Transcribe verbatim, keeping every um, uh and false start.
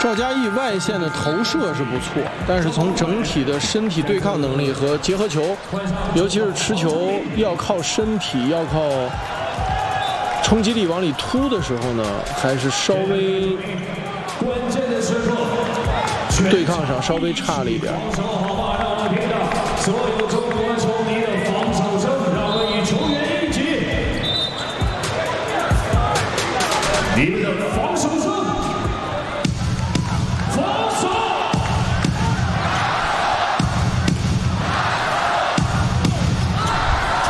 赵嘉译外线的投射是不错，但是从整体的身体对抗能力和结合球，尤其是持球要靠身体、要靠冲击力往里突的时候呢，还是稍微对抗上稍微差了一点。所有中国球迷的防守声，让我们与球员一起，你们的防守。